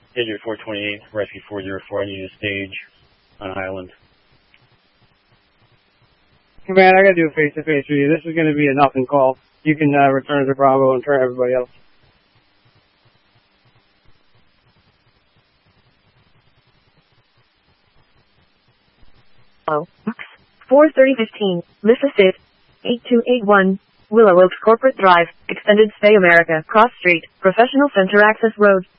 Digit 428, Rescue 404, I need a stage on Highland. Man, I gotta do a face-to-face with you. This is gonna be a nothing call. You can return to Bravo and turn everybody else. Oh, 43015, Mississippi, 8281, Willow Oaks Corporate Drive, Extended Stay America, Cross Street, Professional Center Access Road.